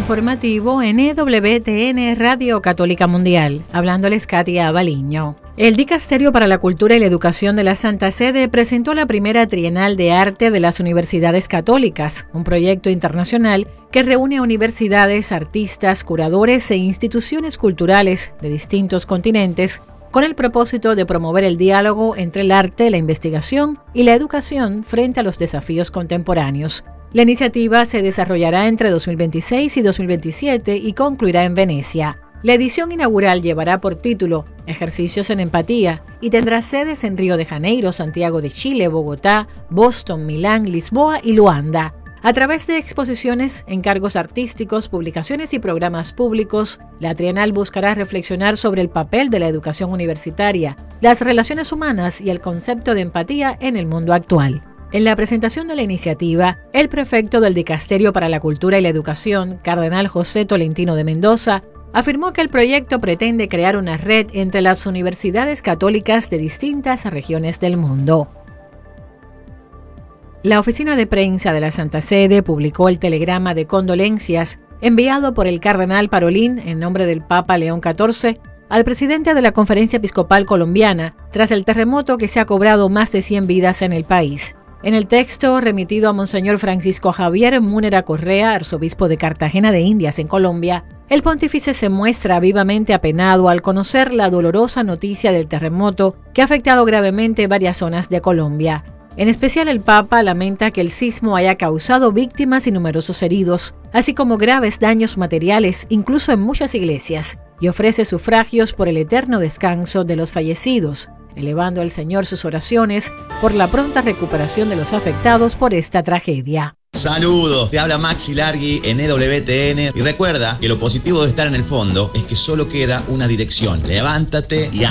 informativo en EWTN Radio Católica Mundial. Hablándoles Katia Baliño. El Dicasterio para la Cultura y la Educación de la Santa Sede presentó la primera Trienal de Arte de las Universidades Católicas, un proyecto internacional que reúne a universidades, artistas, curadores e instituciones culturales de distintos continentes con el propósito de promover el diálogo entre el arte, la investigación y la educación frente a los desafíos contemporáneos. La iniciativa se desarrollará entre 2026 y 2027 y concluirá en Venecia. La edición inaugural llevará por título Ejercicios en Empatía y tendrá sedes en Río de Janeiro, Santiago de Chile, Bogotá, Boston, Milán, Lisboa y Luanda. A través de exposiciones, encargos artísticos, publicaciones y programas públicos, la Trienal buscará reflexionar sobre el papel de la educación universitaria, las relaciones humanas y el concepto de empatía en el mundo actual. En la presentación de la iniciativa, el prefecto del Dicasterio para la Cultura y la Educación, Cardenal José Tolentino de Mendoza, afirmó que el proyecto pretende crear una red entre las universidades católicas de distintas regiones del mundo. La oficina de prensa de la Santa Sede publicó el telegrama de condolencias enviado por el Cardenal Parolin en nombre del Papa León XIV al presidente de la Conferencia Episcopal Colombiana tras el terremoto que se ha cobrado más de 100 vidas en el país. En el texto remitido a Monseñor Francisco Javier Múnera Correa, arzobispo de Cartagena de Indias en Colombia, el pontífice se muestra vivamente apenado al conocer la dolorosa noticia del terremoto que ha afectado gravemente varias zonas de Colombia. En especial el Papa lamenta que el sismo haya causado víctimas y numerosos heridos, así como graves daños materiales incluso en muchas iglesias, y ofrece sufragios por el eterno descanso de los fallecidos, elevando al Señor sus oraciones por la pronta recuperación de los afectados por esta tragedia. Saludos, te habla Maxi Largui en EWTN y recuerda que lo positivo de estar en el fondo es que solo queda una dirección, levántate y haz.